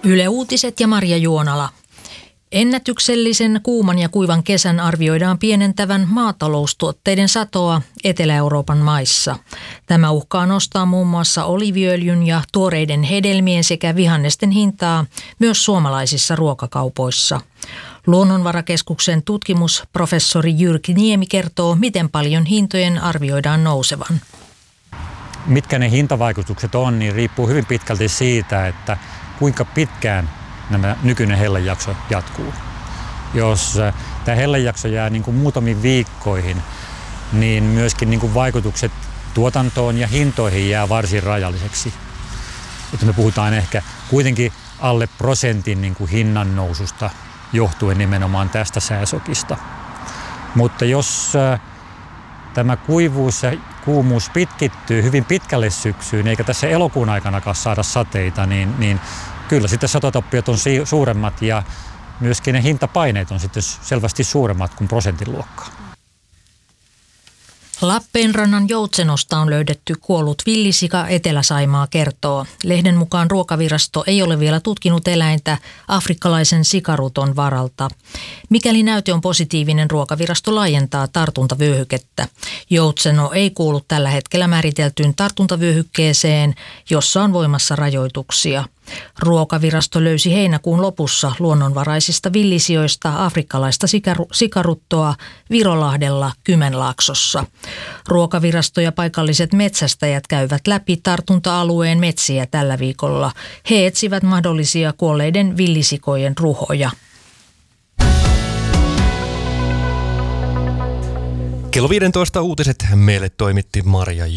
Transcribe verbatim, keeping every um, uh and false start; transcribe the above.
Yle Uutiset ja Marja Juonala. Ennätyksellisen kuuman ja kuivan kesän arvioidaan pienentävän maataloustuotteiden satoa Etelä-Euroopan maissa. Tämä uhkaa nostaa muun muassa oliiviöljyn ja tuoreiden hedelmien sekä vihannesten hintaa myös suomalaisissa ruokakaupoissa. Luonnonvarakeskuksen tutkimusprofessori Jyrki Niemi kertoo, miten paljon hintojen arvioidaan nousevan. Mitkä ne hintavaikutukset on, niin riippuu hyvin pitkälti siitä, että kuinka pitkään nämä nykyinen hellejakso jatkuu. Jos tämä hellejakso jää niin kuin muutamiin viikkoihin, niin myöskin niin kuin vaikutukset tuotantoon ja hintoihin jää varsin rajalliseksi. Että me puhutaan ehkä kuitenkin alle prosentin niin kuin hinnan noususta johtuen nimenomaan tästä sääsokista. Mutta jos tämä kuivuus ja kuumuus pitkittyy hyvin pitkälle syksyyn, eikä tässä elokuun aikanakaan saada sateita, niin, niin kyllä sitten satotappiot on suuremmat ja myöskin ne hintapaineet on sitten selvästi suuremmat kuin prosentin luokkaa. Lappeenrannan Joutsenosta on löydetty kuollut villisika, Etelä-Saimaa kertoo. Lehden mukaan Ruokavirasto ei ole vielä tutkinut eläintä afrikkalaisen sikaruton varalta. Mikäli näyte on positiivinen, Ruokavirasto laajentaa tartuntavyöhykettä. Joutseno ei kuulu tällä hetkellä määriteltyyn tartuntavyöhykkeeseen, jossa on voimassa rajoituksia. Ruokavirasto löysi heinäkuun lopussa luonnonvaraisista villisijoista afrikkalaista sikaruttoa Virolahdella Kymenlaaksossa. Ruokavirasto ja paikalliset metsästäjät käyvät läpi tartunta-alueen metsiä tällä viikolla. He etsivät mahdollisia kuolleiden villisikojen ruhoja. Kello viisitoista uutiset meille toimitti Marja